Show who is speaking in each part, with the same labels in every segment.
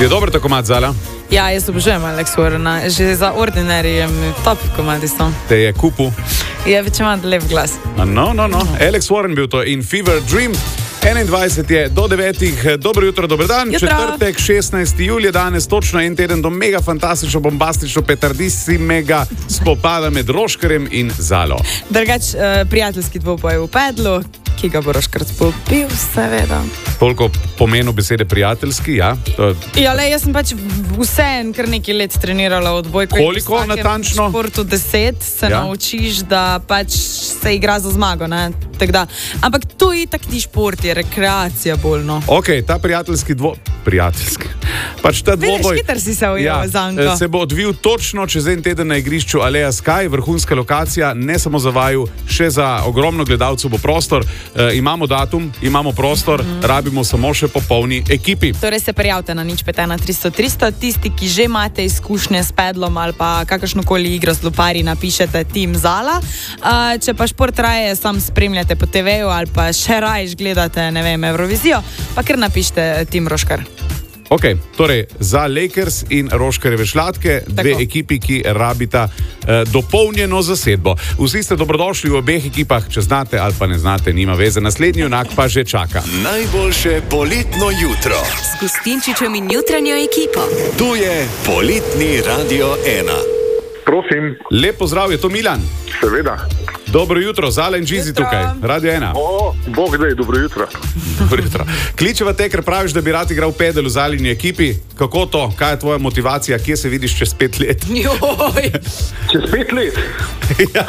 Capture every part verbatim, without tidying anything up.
Speaker 1: Je dober ta komad, Zala?
Speaker 2: Ja, jaz obožujem Alex Warrena, že za Ordinary je top komadi so.
Speaker 1: Te je kupil?
Speaker 2: Je več ima lep glas.
Speaker 1: No, no, no. Alex Warren bil to in Fever Dream. enaindvajset je do devetih. Dobro jutro, dober dan.
Speaker 2: Jutro.
Speaker 1: Četrtek, šestnajsti julij, danes točno en teden do mega fantastično, bombastično, petardissimega spopada med Roškarjem in Zalo.
Speaker 2: Drugač, uh, prijateljski dvoboj v pedlu, ki ga bo Roškar popil, seveda.
Speaker 1: Toliko pomenu besede prijateljski, ja? To...
Speaker 2: Ja, le, jaz sem pač vseeno kar nekaj let trenirala odbojko.
Speaker 1: Koliko natančno?
Speaker 2: V športu deset se
Speaker 1: Ja.
Speaker 2: naučiš, da pač se igra za zmago, ne? Tak da. Ampak to itak ni šport, je rekreacija bolj, no.
Speaker 1: Ok, ta prijateljski dvo... Prijateljski. Pač ta
Speaker 2: Vidiš,
Speaker 1: dvoboj...
Speaker 2: hiter si se ujel,
Speaker 1: ja,
Speaker 2: Zanko.
Speaker 1: se bo odvil točno čez en teden na igrišču Aleja Sky, vrhunska lokacija, ne samo za vaju, še za ogromno gledalcev bo prostor. E, imamo datum, imamo prostor, mm. rabimo samo še popolni ekipi.
Speaker 2: Torej se prijavite na nič pet ena tristo tristo, tisti, ki že imate izkušnje s pedlom ali pa kakršnokoli igro z luparji, napišete Tim Zala. Uh, če pa šport raje sam spremljate po te veju ali pa še rajš gledate, ne vem, Eurovizijo, pa kar napišete Tim Roškar.
Speaker 1: Ok, torej za Lakers in Roškarjeve Šlatke, dve
Speaker 2: Tako.
Speaker 1: ekipi, ki rabita eh, dopolnjeno zasedbo. Vsi ste dobrodošli v obeh ekipah, če znate ali pa ne znate, nima veze. Naslednji junak pa že čaka.
Speaker 3: Najboljše poletno jutro.
Speaker 4: S Gustinčičem in jutranjo ekipo.
Speaker 3: Tu je Poletni Radio ena.
Speaker 5: Prosim,
Speaker 1: Lep pozdrav, je to Milan.
Speaker 5: seveda.
Speaker 1: Dobro jutro, Zala in Džizi
Speaker 2: Jutro.
Speaker 1: tukaj, Radio ena.
Speaker 5: O, Bog dej, dobro jutro.
Speaker 1: Dobro jutro. Kličeva te, ker praviš, da bi rad igral pedel v Zalini ekipi. Kako to? Kaj je tvoja motivacija? Kje se vidiš čez pet let?
Speaker 2: Joj!
Speaker 5: Čez pet let.
Speaker 1: Ja.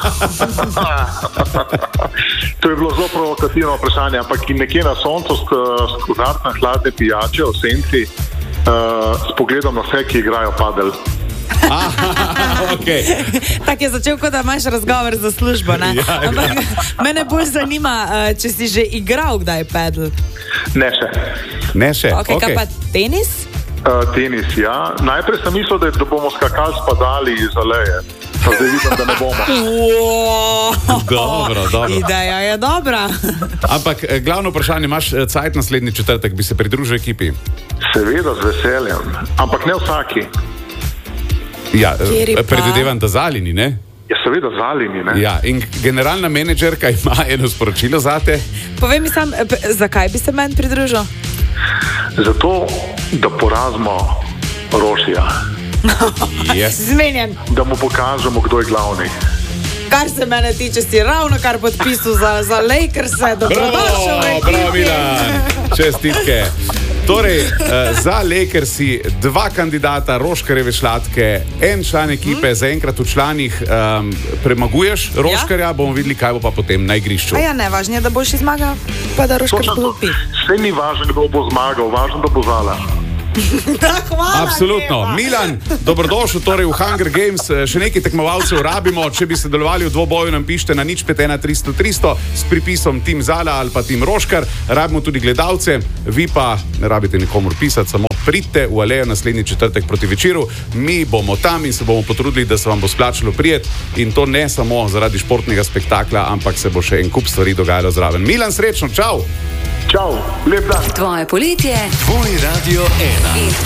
Speaker 5: To je bilo zelo provokativno vprašanje, ampak nekje na soncu skozartne hladne pijače v senci uh, s pogledom na vse, ki igrajo padel.
Speaker 1: Aha, ok.
Speaker 2: Tako je začel, kot da imaš razgovor za službo, ne?
Speaker 1: Ja, ja.
Speaker 2: Ampak mene bolj zanima, uh, če si že igral kdaj pedl.
Speaker 5: Ne še.
Speaker 1: Ne še,
Speaker 2: Ok, kaj pa tenis?
Speaker 5: Uh, tenis, ja. Najprej sem mislil, da, da bomo skakali spadali iz aleje. Pa zdaj vidim, da ne bomo.
Speaker 2: Wow.
Speaker 1: Dobro, dobro.
Speaker 2: Ideja je dobra.
Speaker 1: Ampak eh, glavno vprašanje, imaš eh, cajt naslednji četrtek, bi se pridružil ekipi?
Speaker 5: Seveda, z veseljem. Ampak ne vsaki.
Speaker 1: Ja,
Speaker 2: Kateri
Speaker 1: eh,
Speaker 2: pa?
Speaker 1: predvidevam, da Zalini, ne?
Speaker 5: Ja, seveda Zalini, ne?
Speaker 1: Ja, in generalna menedžerka ima eno sporočilo zate.
Speaker 2: Povej mi sam, eh, p- zakaj bi se meni pridružil?
Speaker 5: Zato, da porazimo Rošija.
Speaker 1: Yes.
Speaker 2: Zmenjen.
Speaker 5: Da mu pokažemo, kdo je glavni.
Speaker 2: Kar se mene tiče, si ravno kar podpisal za, za Lakers-e. Dobrodošel v
Speaker 1: Bravo,
Speaker 2: ekipi.
Speaker 1: bravo, Milan. Čestitke. Torej, eh, za Lakersi dva kandidata, Roškarjeve Šlatke, en član ekipe, mm. zaenkrat v članih um, premaguješ Roškarja, bomo videli, kaj bo pa potem na igrišču.
Speaker 2: A ja, ne, važno je, da boš zmagal, pa da Roškar
Speaker 5: Točno to.
Speaker 2: popi.
Speaker 5: Vse ni važno, kdo bo zmagal, važno, da bo Zala.
Speaker 2: Da, hvala.
Speaker 1: Absolutno.
Speaker 2: lepa.
Speaker 1: Milan, dobrodošel torej v Hunger Games. Še nekaj tekmovalcev rabimo. Če bi sodelovali v dvoboju, nam pišite na nič pet ena tristo tristo s pripisom Tim Zala ali pa Tim Roškar. Rabimo tudi gledalce. Vi pa ne rabite nikomur pisati, samo pridite v Alejo naslednji četrtek proti večeru. Mi bomo tam in se bomo potrudili, da se vam bo splačalo prijeti. In to ne samo zaradi športnega spektakla, ampak se bo še en kup stvari dogajalo zraven. Milan, srečno, čau!
Speaker 5: Čau, lep dan.
Speaker 4: Tvoje poletje
Speaker 3: Tvoj Radio ena.
Speaker 4: in